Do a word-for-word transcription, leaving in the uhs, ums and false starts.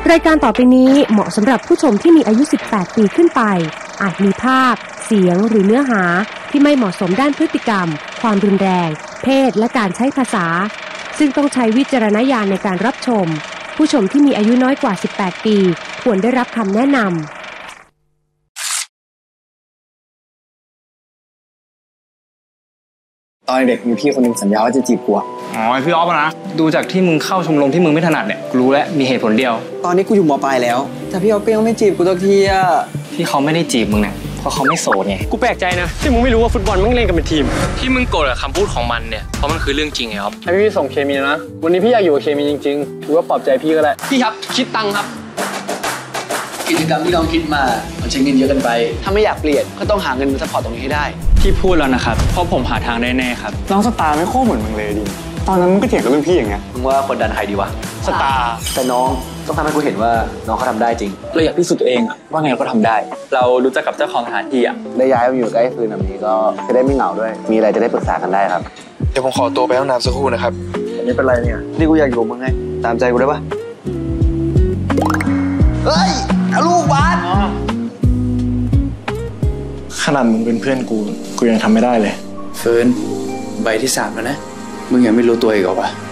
รายการต่อไปนี้เหมาะสำหรับผู้ชมที่มีอายุสิบแปดปีขึ้นไปอาจมีภาพเสียงหรือเนื้อหาที่ไม่เหมาะสมด้านพฤติกรรมความรุนแรงเพศและการใช้ภาษาซึ่งต้องใช้วิจารณญาณในการรับชมผู้ชมที่มีอายุน้อยกว่าสิบแปดปีควรได้รับคำแนะนำตอนเด็กมีพี่คนหนึ่งสัญญาว่าจะจีบกูอ๋อพี่ออฟนะดูจากที่มึงเข้าชมรมที่มึงไม่ถนัดเนี่ยรู้แล้วมีเหตุผลเดียวตอนนี้กูอยู่ม.ปลายแล้วแต่พี่ออฟก็ยังไม่จีบกูสักทีอะที่เขาไม่ได้จีบมึงเนี่ยเพราะเขาไม่โสดไงกูแปลกใจนะที่มึงไม่รู้ว่าฟุตบอลมึงเล่นกันเป็นทีมที่มึงโกรธกับคำพูดของมันเนี่ยเพราะมันคือเรื่องจริงไงครับให้พี่ส่งเคมีนะวันนี้พี่อยากอยู่กับเคมีจริงๆถือว่าปลอบใจพี่ก็ได้พี่ครับคิดตังค์ครับกิจกรรมที่น้องคิดมามันใช้เงินเยอะกันไปถ้าไม่อยากเปลี่ยนก็ต้องหาเงินมาซัพพอร์ตตรงนี้ให้ได้ที่พูดแล้วนะครับเพราะผมหาทางได้แน่ครับน้องสตาร์ไม่โค้เหมือนมึงเลยดิตอนนั้นมึงก็เถียงกับรุ่นพี่อย่างเงี้ยมึงว่ากดดันใครดีวะสตาร์แต่น้องต้องทำให้กูเห็นว่าน้องเขาทำได้จริงเราอยากพิสูจน์ตัวเองว่าไงเราก็ทำได้เรารู้จักกับเจ้าของสถานที่อ่ะได้ย้ายมาอยู่ใกล้คืนแบบนี้ก็จะได้ไม่เหงาด้วยมีอะไรจะได้ปรึกษากันได้ครับเดี๋ยวผมขอตัวไปห้องน้ำสักครู่นะครับอันนี้เป็นไรเนี่ยนี่กูอยากอยู่มึงไงตามใจกูได้ปะเฮ้ยลูกบาสขนาดมึงเป็นเพื่อนกูกูยังทำไม่ได้เลยเฟิร์นใบที่สามแล้วนะมึงยังไม่รู้ตัวอีกเหรอวะ